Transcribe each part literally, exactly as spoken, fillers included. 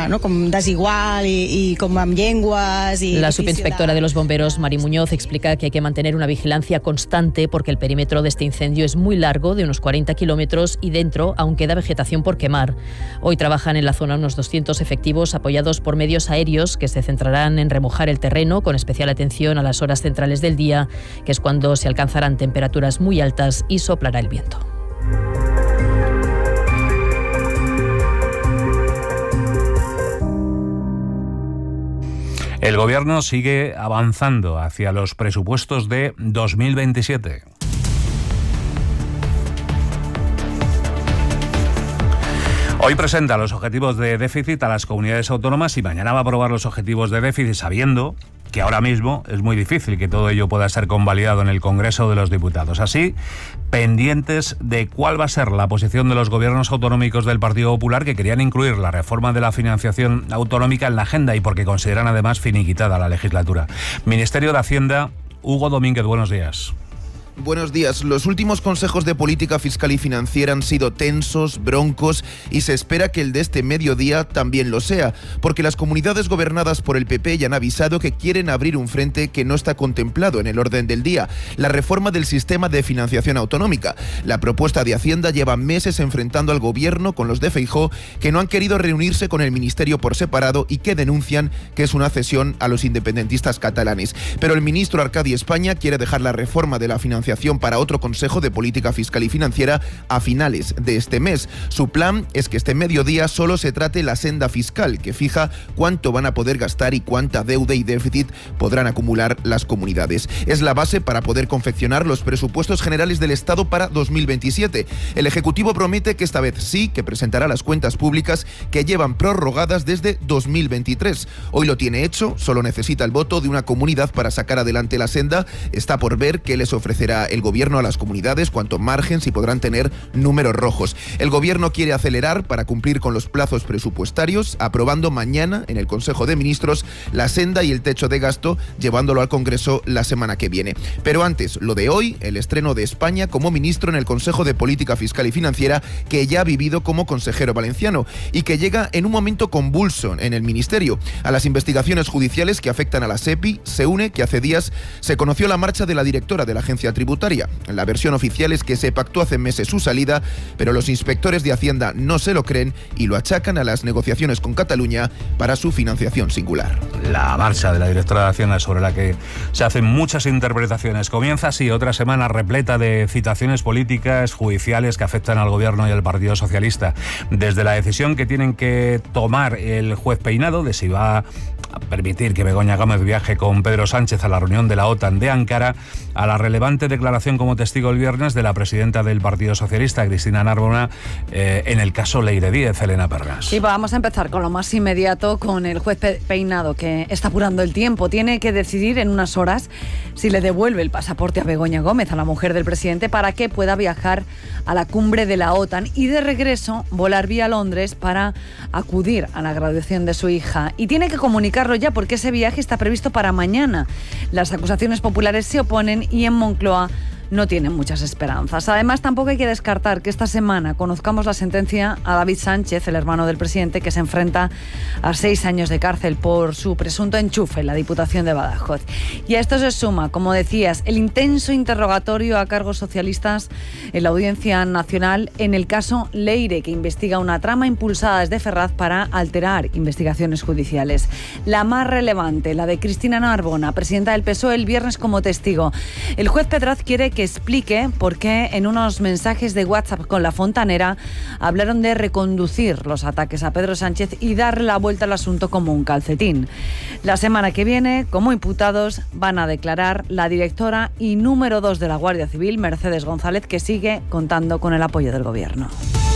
no, com desigual i, i com amb llengües... I la subinspectora de los bomberos, Mari Muñoz, explica que hay que mantener una vigilancia constante porque el perímetro de este incendio es muy largo, de unos cuarenta kilómetros, y dentro aún queda vegetación por quemar. Hoy trabajan en la zona unos doscientos efectivos apoyados por medios aéreos que se centrarán en remojar el terreno con especial atención a las horas centrales del día, que es cuando se alcanzarán temperaturas muy altas y soplará el viento. El Gobierno sigue avanzando hacia los presupuestos de dos mil veintisiete. Hoy presenta los objetivos de déficit a las comunidades autónomas y mañana va a aprobar los objetivos de déficit, sabiendo que ahora mismo es muy difícil que todo ello pueda ser convalidado en el Congreso de los Diputados. Así, pendientes de cuál va a ser la posición de los gobiernos autonómicos del Partido Popular, que querían incluir la reforma de la financiación autonómica en la agenda y porque consideran además finiquitada la legislatura. Ministerio de Hacienda, Hugo Domínguez, buenos días. Buenos días. Los últimos consejos de política fiscal y financiera han sido tensos, broncos, y se espera que el de este mediodía también lo sea, porque las comunidades gobernadas por el P P ya han avisado que quieren abrir un frente que no está contemplado en el orden del día: la reforma del sistema de financiación autonómica. La propuesta de Hacienda lleva meses enfrentando al gobierno con los de Feijóo, que no han querido reunirse con el ministerio por separado y que denuncian que es una cesión a los independentistas catalanes. Pero el ministro Arcadi España quiere dejar la reforma de la financiación para otro Consejo de Política Fiscal y Financiera a finales de este mes. Su plan es que este mediodía solo se trate la senda fiscal, que fija cuánto van a poder gastar y cuánta deuda y déficit podrán acumular las comunidades. Es la base para poder confeccionar los presupuestos generales del Estado para dos mil veintisiete. El Ejecutivo promete que esta vez sí que presentará las cuentas públicas que llevan prorrogadas desde dos mil veintitrés. Hoy lo tiene hecho, solo necesita el voto de una comunidad para sacar adelante la senda. Está por ver qué les ofrecerá el gobierno a las comunidades, cuánto margen, si podrán tener números rojos. El gobierno quiere acelerar para cumplir con los plazos presupuestarios, aprobando mañana en el Consejo de Ministros la senda y el techo de gasto, llevándolo al Congreso la semana que viene. Pero antes, lo de hoy, el estreno de España como ministro en el Consejo de Política Fiscal y Financiera, que ya ha vivido como consejero valenciano y que llega en un momento convulso en el Ministerio. A las investigaciones judiciales que afectan a la SEPI se une que hace días se conoció la marcha de la directora de la agencia tributaria. La versión oficial es que se pactó hace meses su salida, pero los inspectores de Hacienda no se lo creen y lo achacan a las negociaciones con Cataluña para su financiación singular. La marcha de la directora de Hacienda, sobre la que se hacen muchas interpretaciones, comienza así otra semana repleta de citaciones políticas, judiciales que afectan al Gobierno y al Partido Socialista. Desde la decisión que tienen que tomar el juez Peinado de si va a permitir que Begoña Gómez viaje con Pedro Sánchez a la reunión de la OTAN de Ankara, a la relevante declaración como testigo el viernes de la presidenta del Partido Socialista, Cristina Narbona, eh, en el caso Leire Díez, Elena Pergas. Sí, vamos a empezar con lo más inmediato, con el juez Peinado, que está apurando el tiempo. Tiene que decidir en unas horas si le devuelve el pasaporte a Begoña Gómez, a la mujer del presidente, para que pueda viajar a la cumbre de la OTAN y de regreso volar vía Londres para acudir a la graduación de su hija. Y tiene que comunicarlo ya porque ese viaje está previsto para mañana. Las acusaciones populares se oponen y en Moncloa no tienen muchas esperanzas. Además, tampoco hay que descartar que esta semana conozcamos la sentencia a David Sánchez, el hermano del presidente, que se enfrenta a seis años de cárcel por su presunto enchufe en la Diputación de Badajoz. Y a esto se suma, como decías, el intenso interrogatorio a cargos socialistas en la Audiencia Nacional en el caso Leire, que investiga una trama impulsada desde Ferraz para alterar investigaciones judiciales. La más relevante, la de Cristina Narbona, presidenta del P S O E, el viernes como testigo. El juez Pedraz quiere que que explique por qué en unos mensajes de WhatsApp con la Fontanera hablaron de reconducir los ataques a Pedro Sánchez y darle la vuelta al asunto como un calcetín. La semana que viene, como imputados, van a declarar la directora y número dos de la Guardia Civil, Mercedes González, que sigue contando con el apoyo del Gobierno.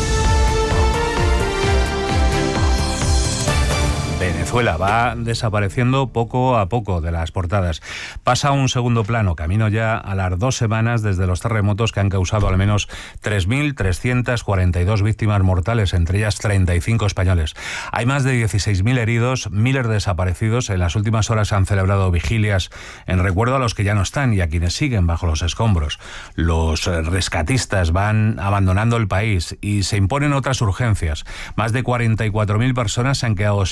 Venezuela va desapareciendo poco a poco de las portadas. Pasa a un segundo plano, camino ya a las dos semanas desde los terremotos que han causado al menos tres mil trescientas cuarenta y dos víctimas mortales, entre ellas treinta y cinco españoles. Hay más de dieciséis mil heridos, miles de desaparecidos. En las últimas horas se han celebrado vigilias en recuerdo a los que ya no están y a quienes siguen bajo los escombros. Los rescatistas van abandonando el país y se imponen otras urgencias. Más de cuarenta y cuatro mil personas se han quedado